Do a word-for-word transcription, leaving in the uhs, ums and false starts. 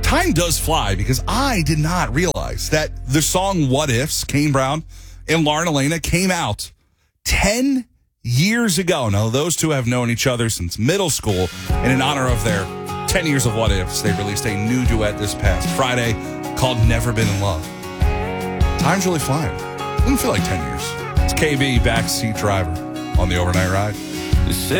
Time does fly because I did not realize that the song What Ifs, Kane Brown and Lauren Elena, came out ten years ago. Now, those two have known each other since middle school, and in honor of their ten years of What Ifs, they released a new duet this past Friday called Never Been in Love. Time's really flying. Doesn't feel like ten years. It's K B, backseat driver on the overnight ride.